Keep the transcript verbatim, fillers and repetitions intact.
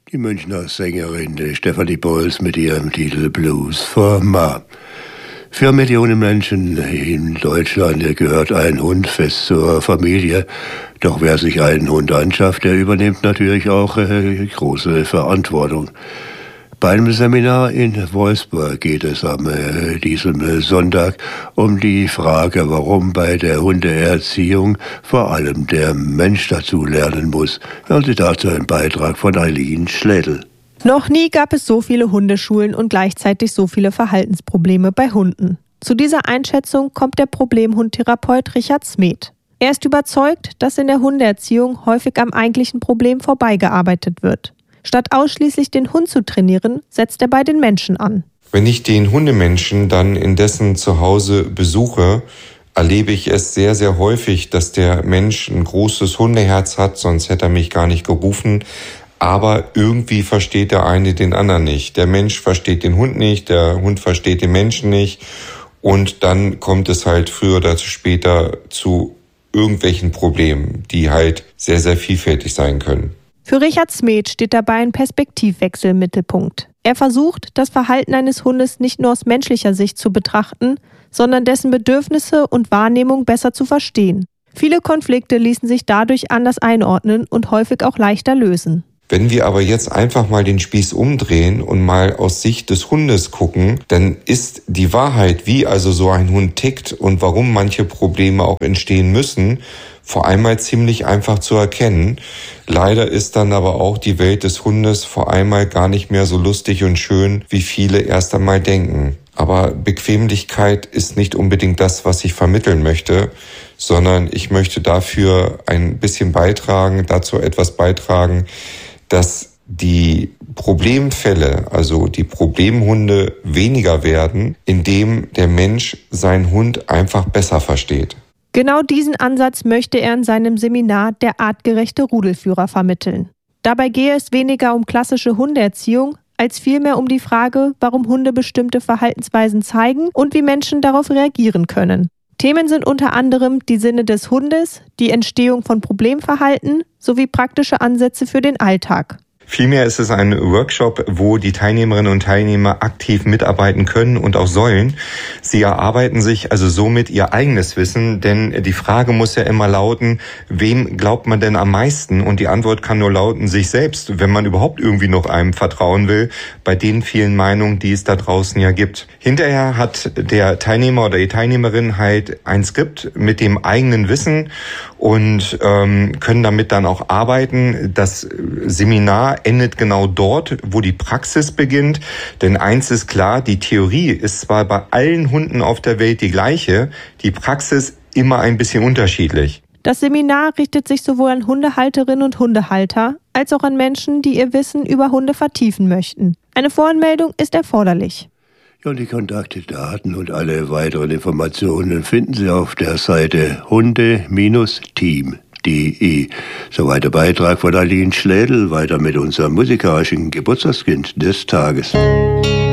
Die Münchner Sängerin Stefanie Bolz mit ihrem Titel Blues for Ma. Für Millionen Menschen in Deutschland gehört ein Hund fest zur Familie. Doch wer sich einen Hund anschafft, der übernimmt natürlich auch äh, große Verantwortung. Bei einem Seminar in Wolfsburg geht es am äh, diesem Sonntag um die Frage, warum bei der Hundeerziehung vor allem der Mensch dazu lernen muss. Hören Sie dazu einen Beitrag von Eileen Schlädel. Noch nie gab es so viele Hundeschulen und gleichzeitig so viele Verhaltensprobleme bei Hunden. Zu dieser Einschätzung kommt der Problemhundtherapeut Richard Smet. Er ist überzeugt, dass in der Hundeerziehung häufig am eigentlichen Problem vorbeigearbeitet wird. Statt ausschließlich den Hund zu trainieren, setzt er bei den Menschen an. Wenn ich den Hundemenschen dann in dessen Zuhause besuche, erlebe ich es sehr, sehr häufig, dass der Mensch ein großes Hundeherz hat, sonst hätte er mich gar nicht gerufen. Aber irgendwie versteht der eine den anderen nicht. Der Mensch versteht den Hund nicht, der Hund versteht den Menschen nicht. Und dann kommt es halt früher oder später zu irgendwelchen Problemen, die halt sehr, sehr vielfältig sein können. Für Richard Smet steht dabei ein Perspektivwechsel im Mittelpunkt. Er versucht, das Verhalten eines Hundes nicht nur aus menschlicher Sicht zu betrachten, sondern dessen Bedürfnisse und Wahrnehmung besser zu verstehen. Viele Konflikte ließen sich dadurch anders einordnen und häufig auch leichter lösen. Wenn wir aber jetzt einfach mal den Spieß umdrehen und mal aus Sicht des Hundes gucken, dann ist die Wahrheit, wie also so ein Hund tickt und warum manche Probleme auch entstehen müssen, vor einmal ziemlich einfach zu erkennen. Leider ist dann aber auch die Welt des Hundes vor einmal gar nicht mehr so lustig und schön, wie viele erst einmal denken. Aber Bequemlichkeit ist nicht unbedingt das, was ich vermitteln möchte, sondern ich möchte dafür ein bisschen beitragen, dazu etwas beitragen, dass die Problemfälle, also die Problemhunde, weniger werden, indem der Mensch seinen Hund einfach besser versteht. Genau diesen Ansatz möchte er in seinem Seminar Der artgerechte Rudelführer vermitteln. Dabei gehe es weniger um klassische Hundeerziehung, als vielmehr um die Frage, warum Hunde bestimmte Verhaltensweisen zeigen und wie Menschen darauf reagieren können. Themen sind unter anderem die Sinne des Hundes, die Entstehung von Problemverhalten sowie praktische Ansätze für den Alltag. Vielmehr ist es ein Workshop, wo die Teilnehmerinnen und Teilnehmer aktiv mitarbeiten können und auch sollen. Sie erarbeiten sich also somit ihr eigenes Wissen, denn die Frage muss ja immer lauten, wem glaubt man denn am meisten? Und die Antwort kann nur lauten, sich selbst, wenn man überhaupt irgendwie noch einem vertrauen will, bei den vielen Meinungen, die es da draußen ja gibt. Hinterher hat der Teilnehmer oder die Teilnehmerin halt ein Skript mit dem eigenen Wissen und ähm, können damit dann auch arbeiten. Das Seminar endet genau dort, wo die Praxis beginnt. Denn eins ist klar, die Theorie ist zwar bei allen Hunden auf der Welt die gleiche, die Praxis immer ein bisschen unterschiedlich. Das Seminar richtet sich sowohl an Hundehalterinnen und Hundehalter, als auch an Menschen, die ihr Wissen über Hunde vertiefen möchten. Eine Voranmeldung ist erforderlich. Ja, und die Kontaktdaten und alle weiteren Informationen finden Sie auf der Seite hunde Team punkt de. Soweit der Beitrag von Eileen Schlädel, weiter mit unserem musikalischen Geburtstagskind des Tages.